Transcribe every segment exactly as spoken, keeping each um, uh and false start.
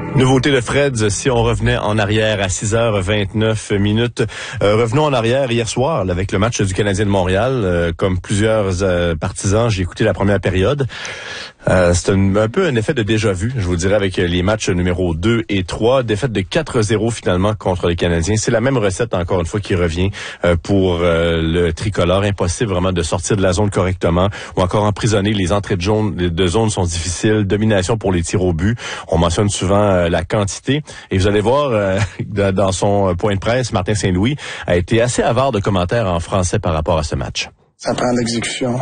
Nouveauté de Freds, si on revenait en arrière à six heures vingt-neuf minutes. Euh, revenons en arrière hier soir là, avec le match du Canadien de Montréal. Euh, comme plusieurs euh, partisans, j'ai écouté la première période. Euh, c'est un, un peu un effet de déjà-vu, je vous dirais, avec les matchs numéro deux et trois. Défaite de quatre zéro finalement contre les Canadiens. C'est la même recette, encore une fois, qui revient euh, pour euh, le tricolore. Impossible vraiment de sortir de la zone correctement ou encore emprisonner. Les entrées de zone, de zone sont difficiles. Domination pour les tirs au but. On mentionne souvent euh, la quantité. Et vous allez voir, euh, dans son point de presse, Martin Saint-Louis a été assez avare de commentaires en français par rapport à ce match. Ça prend de l'exécution.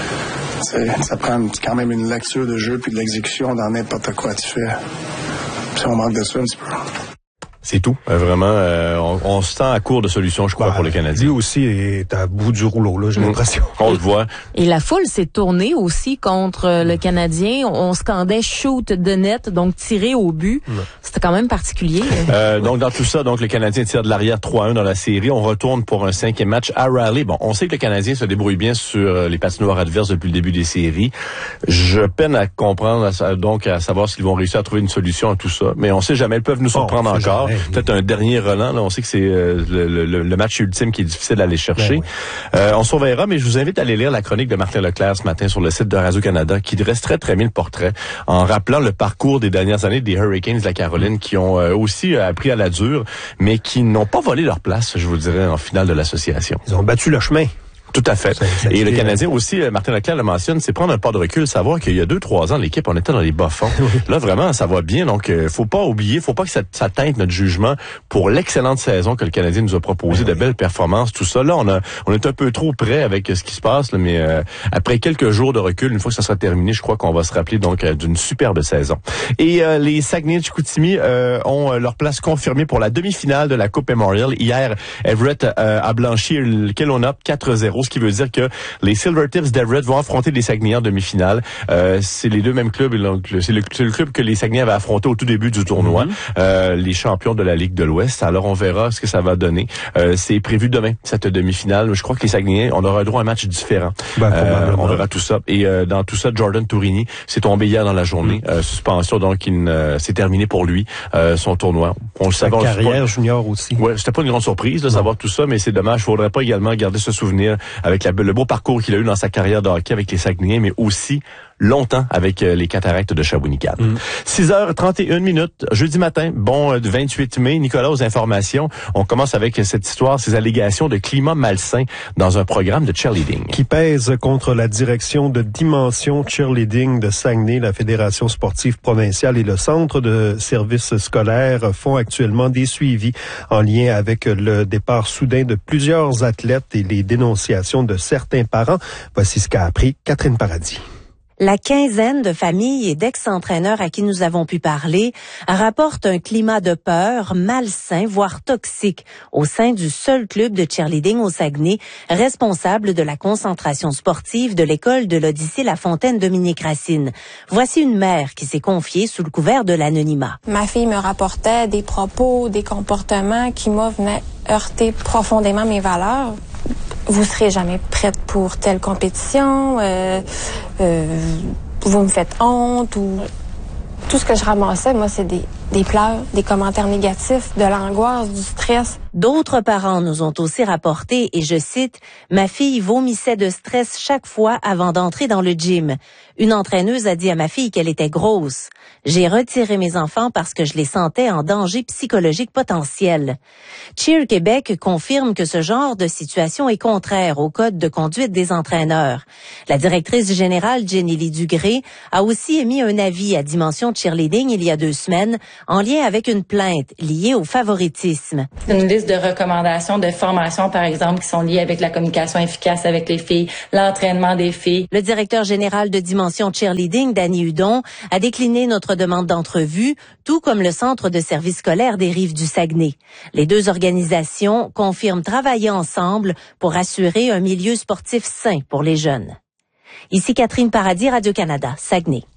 C'est, ça prend quand même une lecture de jeu puis de l'exécution dans n'importe quoi tu fais. Puis on manque de ça un petit peu. C'est tout. Euh, vraiment, euh, on, on se sent à court de solutions, je crois, bah, pour le Canadien. Lui aussi est à bout du rouleau, là, j'ai mmh. l'impression. On le voit. Et la foule s'est tournée aussi contre le Canadien. On scandait shoot de net, donc tirer au but. Mmh. C'était quand même particulier. Euh, donc, dans tout ça, donc le Canadien tire de l'arrière trois un dans la série. On retourne pour un cinquième match à Raleigh. Bon, on sait que le Canadien se débrouille bien sur les patinoires adverses depuis le début des séries. Je peine à comprendre, à, donc, à savoir s'ils vont réussir à trouver une solution à tout ça. Mais on sait jamais. Ils peuvent nous surprendre oh, encore. Jamais. Peut-être un dernier relent. Là, on sait que c'est euh, le, le, le match ultime qui est difficile à aller chercher. Ben oui. euh, on surveillera, mais je vous invite à aller lire la chronique de Martin Leclerc ce matin sur le site de Radio-Canada, qui dresse très très bien le portrait, en rappelant le parcours des dernières années des Hurricanes de la Caroline, qui ont euh, aussi euh, appris à la dure, mais qui n'ont pas volé leur place, je vous dirais, en finale de l'association. Ils ont battu le chemin. Tout à fait. Ça, ça et le Canadien aussi, Martin Leclerc le mentionne, c'est prendre un pas de recul, savoir qu'il y a deux, trois ans, l'équipe, on était dans les bas-fonds. Là, vraiment, ça va bien. Donc, euh, faut pas oublier, faut pas que ça, ça teinte notre jugement pour l'excellente saison que le Canadien nous a proposé, de belles performances, tout ça. Là, on a, on est un peu trop près avec ce qui se passe, là, mais euh, après quelques jours de recul, une fois que ça sera terminé, je crois qu'on va se rappeler donc euh, d'une superbe saison. Et euh, les Saguenay-Chicoutimi euh, ont leur place confirmée pour la demi-finale de la Coupe Memorial. Hier, Everett euh, a blanchi le Kelowna quatre zéro. Ce qui veut dire que les Silvertips d'Everett vont affronter les Saguenayens en demi-finale. Euh, c'est les deux mêmes clubs. C'est le, c'est le club que les Saguenayens avaient affronté au tout début du tournoi. Mm-hmm. Euh, les champions de la Ligue de l'Ouest. Alors, on verra ce que ça va donner. Euh, c'est prévu demain, cette demi-finale. Je crois que les Saguenayens, on aura droit à un match différent. Ben, euh, on verra tout ça. Et euh, dans tout ça, Jordan Tourini s'est tombé hier dans la journée. Mm-hmm. Euh, suspension, donc, il, euh, c'est terminé pour lui, euh, son tournoi. On le savait. Carrière pas, junior aussi. Ouais, c'était pas une grande surprise de non. savoir tout ça, mais c'est dommage. Il faudrait pas également garder ce souvenir avec la, le beau parcours qu'il a eu dans sa carrière de hockey avec les Saguenayens, mais aussi longtemps avec les Cataractes de Shawinigan. Mm. six heures trente et une minutes, jeudi matin, bon, vingt-huit mai. Nicolas, aux informations. On commence avec cette histoire, ces allégations de climat malsain dans un programme de cheerleading. Qui pèse contre la direction de Dimension Cheerleading de Saguenay. La Fédération sportive provinciale et le Centre de services scolaires font actuellement des suivis en lien avec le départ soudain de plusieurs athlètes et les dénonciations de certains parents. Voici ce qu'a appris Catherine Paradis. La quinzaine de familles et d'ex-entraîneurs à qui nous avons pu parler rapportent un climat de peur malsain, voire toxique, au sein du seul club de cheerleading au Saguenay, responsable de la concentration sportive de l'école de l'Odyssée La Fontaine Dominique Racine. Voici une mère qui s'est confiée sous le couvert de l'anonymat. Ma fille me rapportait des propos, des comportements qui, moi, venaient heurter profondément mes valeurs. Vous serez jamais prête pour telle compétition, euh, euh, vous me faites honte, ou tout ce que je ramassais, moi, c'est des, des pleurs, des commentaires négatifs, de l'angoisse, du stress. D'autres parents nous ont aussi rapporté, et je cite, « Ma fille vomissait de stress chaque fois avant d'entrer dans le gym. Une entraîneuse a dit à ma fille qu'elle était grosse. J'ai retiré mes enfants parce que je les sentais en danger psychologique potentiel. » Cheer Québec confirme que ce genre de situation est contraire au code de conduite des entraîneurs. La directrice générale Jenny-Lee Dugré a aussi émis un avis à Dimension Cheerleading il y a deux semaines en lien avec une plainte liée au favoritisme. Une liste de recommandations de formation, par exemple, qui sont liées avec la communication efficace avec les filles, l'entraînement des filles. Le directeur général de Dimension Cheerleading, Danny Hudon, a décliné notre demande d'entrevue, tout comme le Centre de services scolaires des Rives du Saguenay. Les deux organisations confirment travailler ensemble pour assurer un milieu sportif sain pour les jeunes. Ici Catherine Paradis, Radio-Canada, Saguenay.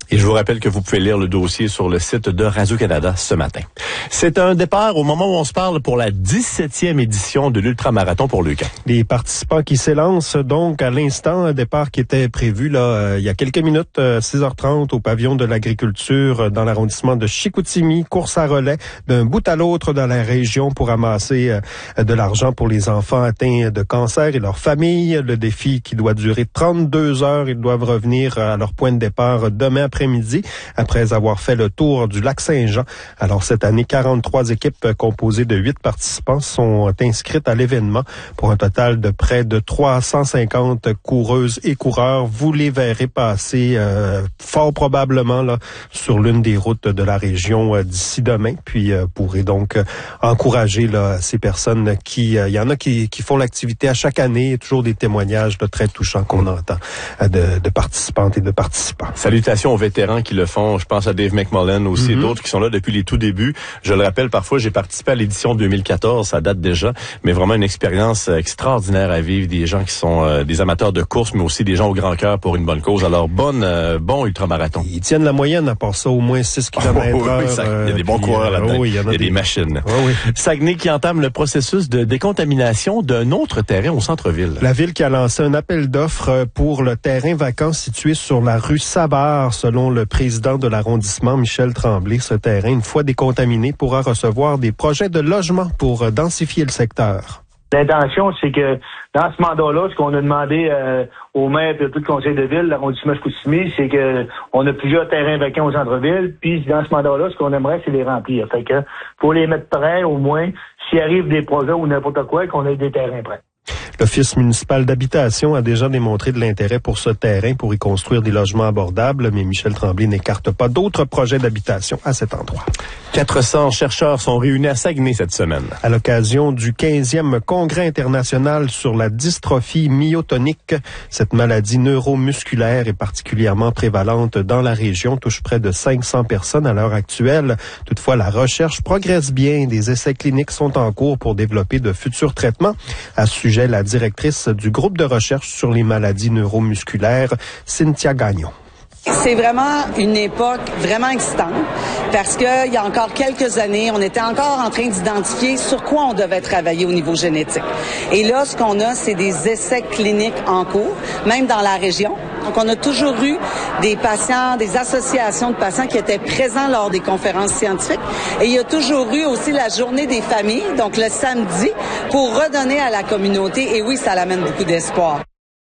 Et je vous rappelle que vous pouvez lire le dossier sur le site de Radio-Canada ce matin. C'est un départ au moment où on se parle pour la dix-septième édition de l'ultramarathon pour Leucan. Les participants qui s'élancent donc à l'instant, un départ qui était prévu là euh, il y a quelques minutes, euh, six heures trente au pavillon de l'agriculture euh, dans l'arrondissement de Chicoutimi, course à relais d'un bout à l'autre dans la région pour amasser euh, de l'argent pour les enfants atteints de cancer et leurs familles. Le défi qui doit durer trente-deux heures, ils doivent revenir à leur point de départ demain après-midi, après avoir fait le tour du lac Saint-Jean. Alors cette année, quarante-trois équipes composées de huit participants sont inscrites à l'événement pour un total de près de trois cent cinquante coureuses et coureurs. Vous les verrez passer euh, fort probablement là sur l'une des routes de la région euh, d'ici demain. Puis euh, pourrez donc euh, encourager là ces personnes qui, il euh, y en a qui, qui font l'activité à chaque année. Il y a toujours des témoignages là, très touchants qu'on entend euh, de, de participantes et de participants. Salutations aux vétérans qui le font. Je pense à Dave McMullen aussi, mm-hmm. et d'autres qui sont là depuis les tout débuts. Je le rappelle, parfois, j'ai participé à l'édition deux mille quatorze, ça date déjà, mais vraiment une expérience extraordinaire à vivre. Des gens qui sont euh, des amateurs de course, mais aussi des gens au grand cœur pour une bonne cause. Alors, bonne, euh, bon ultramarathon. Ils tiennent la moyenne, à part ça, au moins six kilomètres heure. Oh, oui, ça, il y a des bons coureurs là-dedans. Oh, oui, il y, a il y a des, des machines. Oh, oui. Saguenay qui entame le processus de décontamination d'un autre terrain au centre-ville. La ville qui a lancé un appel d'offres pour le terrain vacant situé sur la rue Savard, selon le président de l'arrondissement, Michel Tremblay. Ce terrain, une fois décontaminé, pourra recevoir des projets de logement pour densifier le secteur. L'intention, c'est que dans ce mandat-là, ce qu'on a demandé euh, au maire et à tout le conseil de ville, l'arrondissement de Chicoutimi, c'est que on a plusieurs terrains vacants au centre-ville, puis dans ce mandat-là, ce qu'on aimerait, c'est les remplir. Fait que faut les mettre prêts, au moins, s'il arrive des projets ou n'importe quoi, qu'on ait des terrains prêts. L'Office municipal d'habitation a déjà démontré de l'intérêt pour ce terrain pour y construire des logements abordables, mais Michel Tremblay n'écarte pas d'autres projets d'habitation à cet endroit. quatre cents chercheurs sont réunis à Saguenay cette semaine. À l'occasion du quinzième Congrès international sur la dystrophie myotonique, cette maladie neuromusculaire est particulièrement prévalente dans la région, touche près de cinq cents personnes à l'heure actuelle. Toutefois, la recherche progresse bien. Des essais cliniques sont en cours pour développer de futurs traitements. À ce sujet, la directrice du groupe de recherche sur les maladies neuromusculaires, Cynthia Gagnon. C'est vraiment une époque vraiment excitante parce que il y a encore quelques années, on était encore en train d'identifier sur quoi on devait travailler au niveau génétique. Et là, ce qu'on a, c'est des essais cliniques en cours, même dans la région. Donc, on a toujours eu des patients, des associations de patients qui étaient présents lors des conférences scientifiques. Et il y a toujours eu aussi la journée des familles, donc le samedi, pour redonner à la communauté. Et oui, ça l'amène beaucoup d'espoir.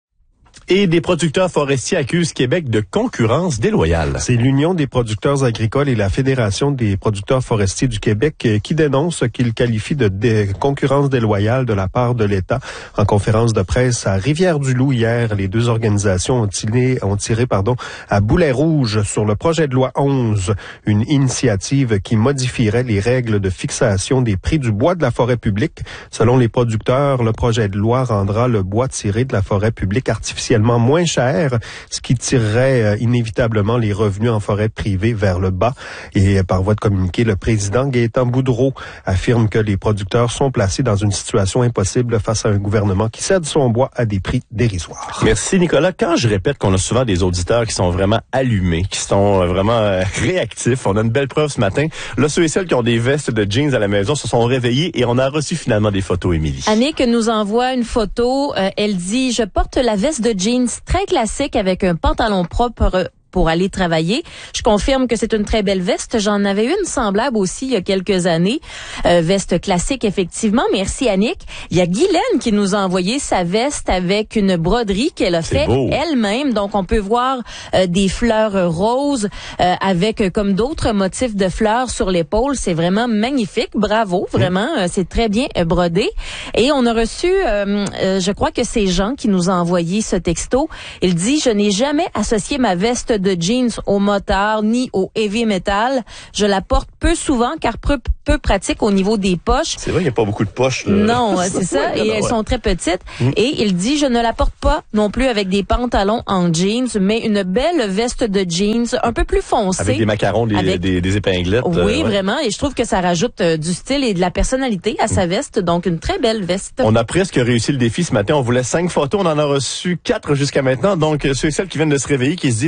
Et des producteurs forestiers accusent Québec de concurrence déloyale. C'est l'Union des producteurs agricoles et la Fédération des producteurs forestiers du Québec qui dénoncent ce qu'ils qualifient de dé- concurrence déloyale de la part de l'État. En conférence de presse à Rivière-du-Loup hier, les deux organisations ont tiré, ont tiré pardon, à boulet rouge sur le projet de loi onze, une initiative qui modifierait les règles de fixation des prix du bois de la forêt publique. Selon les producteurs, le projet de loi rendra le bois tiré de la forêt publique artificiellement moins cher, ce qui tirerait euh, inévitablement les revenus en forêt privée vers le bas. Et euh, par voie de communiqué, le président Gaétan Boudreau affirme que les producteurs sont placés dans une situation impossible face à un gouvernement qui cède son bois à des prix dérisoires. Merci Nicolas. Quand je répète qu'on a souvent des auditeurs qui sont vraiment allumés, qui sont euh, vraiment euh, réactifs, on a une belle preuve ce matin. Là, ceux et celles qui ont des vestes de jeans à la maison se sont réveillés et on a reçu finalement des photos, Émilie. Annick nous envoie une photo. Euh, elle dit « Je porte la veste de jeans très classique avec un pantalon propre pour aller travailler. Je confirme que c'est une très belle veste. J'en avais une semblable aussi il y a quelques années. Euh, veste classique, effectivement. Merci, Annick. Il y a Guylaine qui nous a envoyé sa veste avec une broderie qu'elle a fait elle-même. Donc, on peut voir euh, des fleurs roses euh, avec euh, comme d'autres motifs de fleurs sur l'épaule. C'est vraiment magnifique. Bravo, vraiment. Euh, c'est très bien euh, brodé. Et on a reçu, euh, euh, je crois que c'est Jean qui nous a envoyé ce texto. Il dit, je n'ai jamais associé ma veste de jeans au motard ni au heavy metal. Je la porte peu souvent car peu, peu pratique au niveau des poches. C'est vrai qu'il n'y a pas beaucoup de poches. Là. Non, c'est ça. Et elles sont très petites. Mm. Et il dit, je ne la porte pas non plus avec des pantalons en jeans, mais une belle veste de jeans un peu plus foncée. Avec des macarons, des, avec... des, des épinglettes. Oui, euh, ouais. vraiment. Et je trouve que ça rajoute euh, du style et de la personnalité à sa veste. Donc, une très belle veste. On a presque réussi le défi ce matin. On voulait cinq photos. On en a reçu quatre jusqu'à maintenant. Donc, ceux et celles qui viennent de se réveiller, qui se disent, de quoi ils parlent?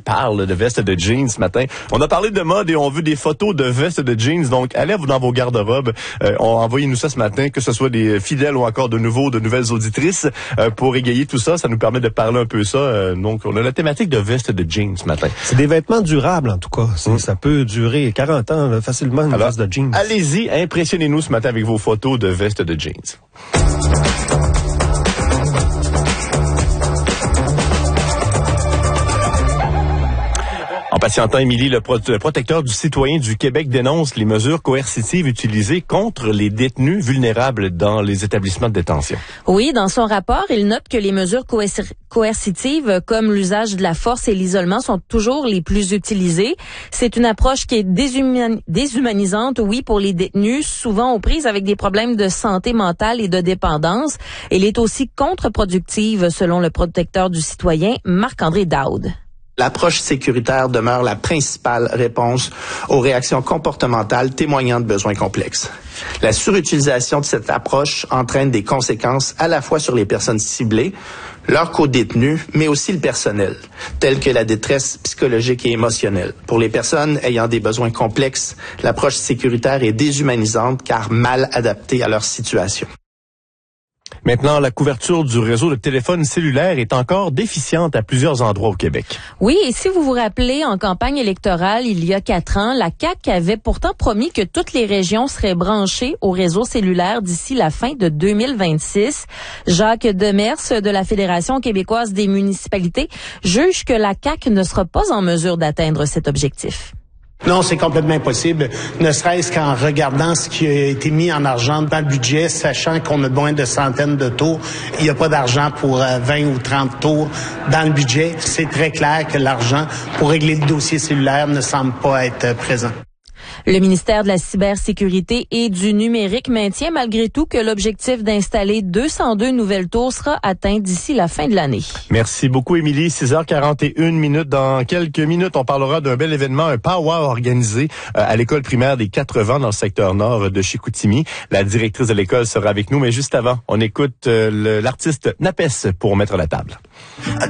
parle de vestes de jeans ce matin. On a parlé de mode et on veut des photos de vestes de jeans. Donc, allez vous dans vos garde-robes. Euh, envoyez-nous ça ce matin, que ce soit des fidèles ou encore de nouveaux, de nouvelles auditrices, euh, pour égayer tout ça. Ça nous permet de parler un peu ça. Euh, donc, on a la thématique de vestes de jeans ce matin. C'est des vêtements durables, en tout cas. Mmh. Ça peut durer quarante ans là, facilement, une Alors, veste de jeans. Allez-y, impressionnez-nous ce matin avec vos photos de vestes de jeans. En patientant, Émilie, le, pro- le protecteur du citoyen du Québec dénonce les mesures coercitives utilisées contre les détenus vulnérables dans les établissements de détention. Oui, dans son rapport, il note que les mesures coerc- coercitives, comme l'usage de la force et l'isolement, sont toujours les plus utilisées. C'est une approche qui est déshuman- déshumanisante, oui, pour les détenus, souvent aux prises avec des problèmes de santé mentale et de dépendance. Elle est aussi contre-productive, selon le protecteur du citoyen, Marc-André Daoud. L'approche sécuritaire demeure la principale réponse aux réactions comportementales témoignant de besoins complexes. La surutilisation de cette approche entraîne des conséquences à la fois sur les personnes ciblées, leurs co-détenus, mais aussi le personnel, telles que la détresse psychologique et émotionnelle. Pour les personnes ayant des besoins complexes, l'approche sécuritaire est déshumanisante car mal adaptée à leur situation. Maintenant, la couverture du réseau de téléphone cellulaire est encore déficiente à plusieurs endroits au Québec. Oui, et si vous vous rappelez, en campagne électorale, il y a quatre ans, la C A Q avait pourtant promis que toutes les régions seraient branchées au réseau cellulaire d'ici la fin de deux mille vingt-six. Jacques Demers de la Fédération québécoise des municipalités juge que la C A Q ne sera pas en mesure d'atteindre cet objectif. Non, c'est complètement impossible, ne serait-ce qu'en regardant ce qui a été mis en argent dans le budget, sachant qu'on a besoin de centaines de tours. Il n'y a pas d'argent pour vingt ou trente tours dans le budget. C'est très clair que l'argent pour régler le dossier cellulaire ne semble pas être présent. Le ministère de la Cybersécurité et du Numérique maintient malgré tout que l'objectif d'installer deux cent deux nouvelles tours sera atteint d'ici la fin de l'année. Merci beaucoup, Émilie. six heures quarante et une minutes. Dans quelques minutes, on parlera d'un bel événement, un powwow organisé euh, à l'école primaire des Quatre-Vents dans le secteur nord de Chicoutimi. La directrice de l'école sera avec nous, mais juste avant, on écoute euh, le, l'artiste Napes pour mettre la table.